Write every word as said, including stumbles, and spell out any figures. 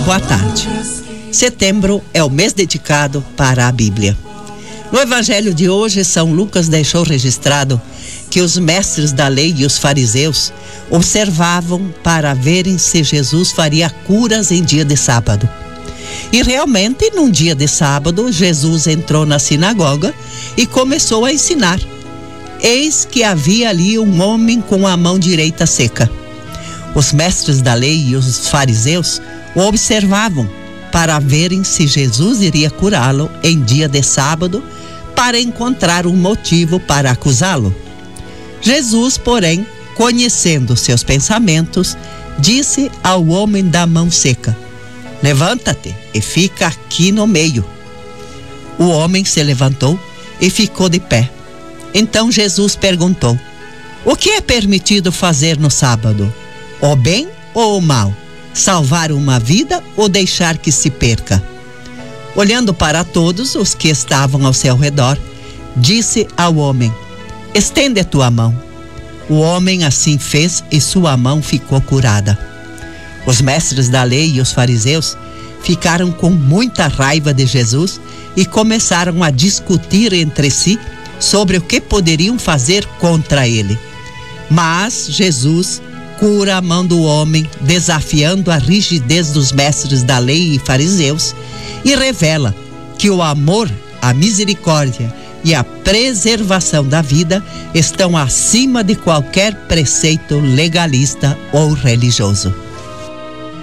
Boa tarde. Setembro é o mês dedicado para a Bíblia. No evangelho de hoje, São Lucas deixou registrado que os mestres da lei e os fariseus observavam para verem se Jesus faria curas em dia de sábado. E realmente, num dia de sábado, Jesus entrou na sinagoga e começou a ensinar. Eis que havia ali um homem com a mão direita seca. Os mestres da lei e os fariseus o observavam para verem se Jesus iria curá-lo em dia de sábado, para encontrar um motivo para acusá-lo. Jesus, porém, conhecendo seus pensamentos, disse ao homem da mão seca: levanta-te e fica aqui no meio. O homem se levantou e ficou de pé. Então Jesus perguntou: o que é permitido fazer no sábado? O bem ou o mal? Salvar uma vida ou deixar que se perca? Olhando para todos os que estavam ao seu redor, disse ao homem: estende a tua mão. O homem assim fez e sua mão ficou curada. Os mestres da lei e os fariseus ficaram com muita raiva de Jesus e começaram a discutir entre si sobre o que poderiam fazer contra ele. Mas Jesus cura a mão do homem, desafiando a rigidez dos mestres da lei e fariseus, e revela que o amor, a misericórdia e a preservação da vida estão acima de qualquer preceito legalista ou religioso.